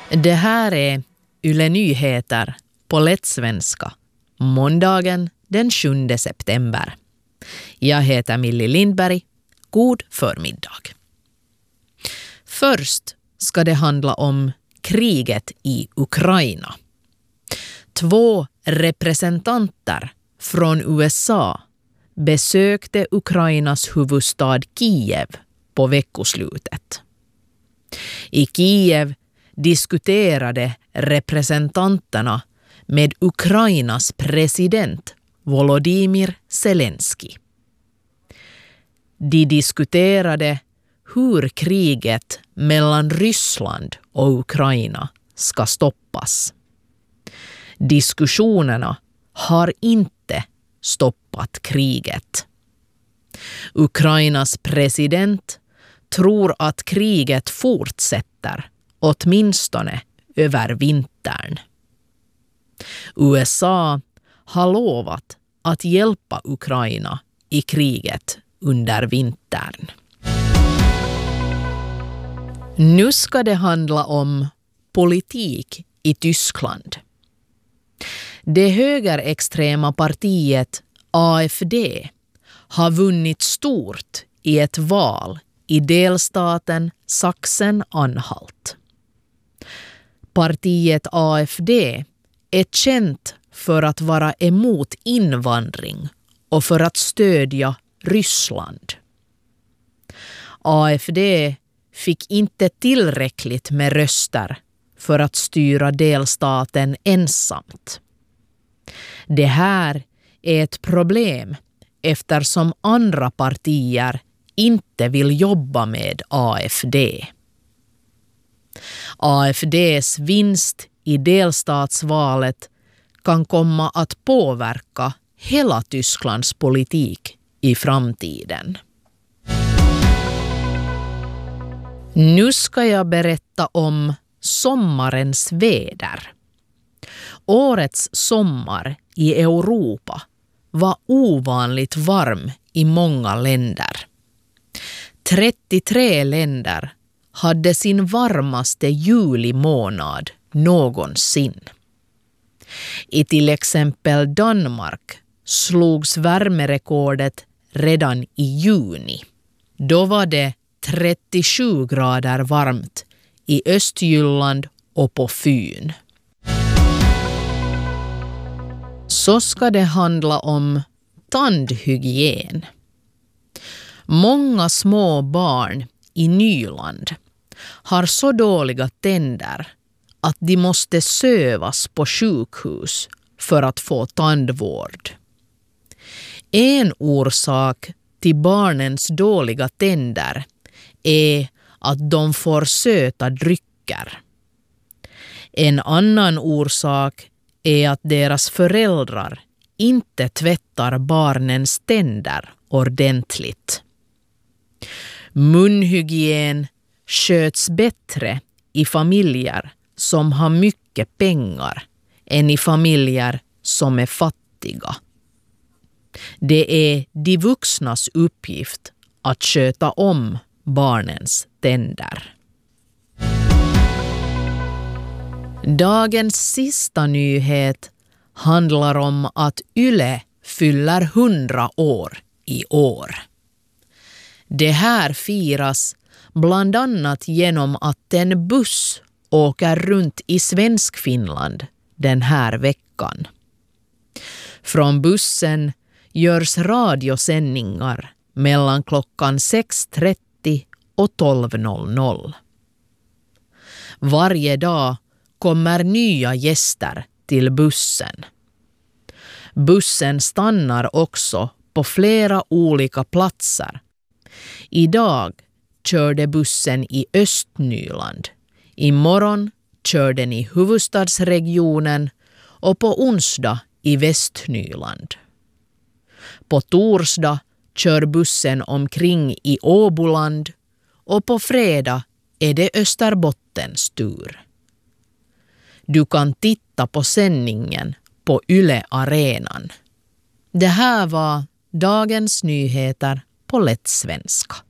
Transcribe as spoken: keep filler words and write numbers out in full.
Det här är Yle Nyheter på lättsvenska, måndagen den sjunde september. Jag heter Millie Lindberg. God förmiddag. Först ska det handla om kriget i Ukraina. Två representanter från U S A besökte Ukrainas huvudstad Kiev på veckoslutet. I Kiev diskuterade representanterna med Ukrainas president Volodymyr Zelensky. De diskuterade hur kriget mellan Ryssland och Ukraina ska stoppas. Diskussionerna har inte stoppat kriget. Ukrainas president tror att kriget fortsätter, åtminstone över vintern. U S A har lovat att hjälpa Ukraina i kriget under vintern. Nu ska det handla om politik i Tyskland. Det högerextrema partiet A F D har vunnit stort i ett val i delstaten Sachsen-Anhalt. Partiet A F D är känt för att vara emot invandring och för att stödja Ryssland. A F D fick inte tillräckligt med röster för att styra delstaten ensamt. Det här är ett problem eftersom andra partier inte vill jobba med A F D. A F D:s vinst i delstatsvalet kan komma att påverka hela Tysklands politik i framtiden. Nu ska jag berätta om sommarens väder. Årets sommar i Europa var ovanligt varm i många länder. trettiotre länder hade sin varmaste julimånad någonsin. I till exempel Danmark slogs värmerekordet redan i juni. Då var det trettiosju grader varmt i Östjylland och på Fyn. Så ska det handla om tandhygien. Många små barn i Nyland har så dåliga tänder att de måste sövas på sjukhus för att få tandvård. En orsak till barnens dåliga tänder är att de får söta drycker. En annan orsak är att deras föräldrar inte tvättar barnens tänder ordentligt. Munhygien sköts bättre i familjer som har mycket pengar än i familjer som är fattiga. Det är de vuxnas uppgift att sköta om barnens tänder. Dagens sista nyhet handlar om att Yle fyller hundra år i år. Det här firas bland annat genom att en buss åker runt i Svenskfinland den här veckan. Från bussen görs radiosändningar mellan klockan sex trettio och tolv noll noll. Varje dag kommer nya gäster till bussen. Bussen stannar också på flera olika platser. Idag körde bussen i Östnyland. Imorgon kör den i huvudstadsregionen och på onsdag i Västnyland. På torsdag kör bussen omkring i Åboland och på fredag är det Österbottens tur. Du kan titta på sändningen på Yle Arenan. Det här var dagens nyheter på lättsvenska.